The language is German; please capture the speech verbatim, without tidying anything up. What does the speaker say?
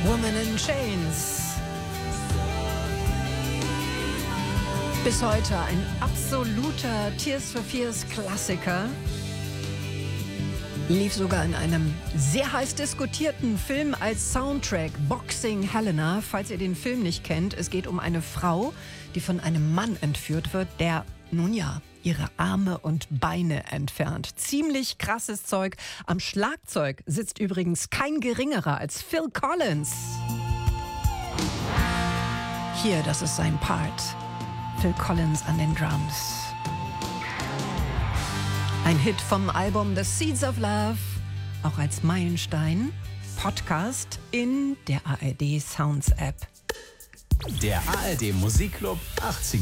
Woman in Chains. Bis heute ein absoluter Tears for Fears Klassiker. Lief sogar in einem sehr heiß diskutierten Film als Soundtrack, Boxing Helena. Falls ihr den Film nicht kennt, es geht um eine Frau, die von einem Mann entführt wird, der, nun ja, ihre Arme und Beine entfernt. Ziemlich krasses Zeug. Am Schlagzeug sitzt übrigens kein Geringerer als Phil Collins. Hier, das ist sein Part. Phil Collins an den Drums. Ein Hit vom Album The Seeds of Love, auch als Meilenstein. Podcast in der A R D Sounds App. Der A R D Musikclub achtziger.